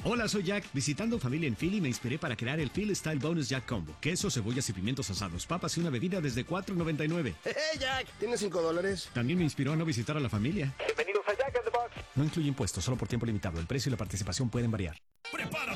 Hola, soy Jack. Visitando familia en Philly me inspiré para crear el Philly Style Bonus Jack Combo. Queso, cebollas y pimientos asados, papas y una bebida desde $4.99. ¡Hey, Jack! ¿Tienes $5? También me inspiró a no visitar a la familia. Bienvenidos a Jack in the Box. No incluye impuestos, solo por tiempo limitado. El precio y la participación pueden variar.